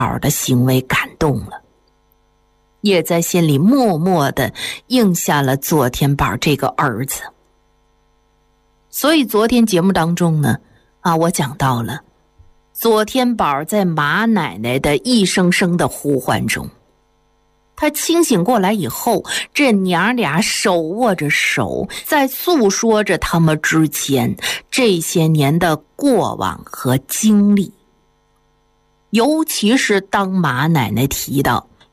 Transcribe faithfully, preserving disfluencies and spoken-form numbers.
的行为感动了，也在心里默默地应下了左天宝这个儿子。所以昨天节目当中呢，啊，我讲到了左天宝在马奶奶的一声声的呼唤中，他清醒过来以后，这娘俩手握着手，在诉说着他们之间这些年的过往和经历。尤其是当马奶奶提到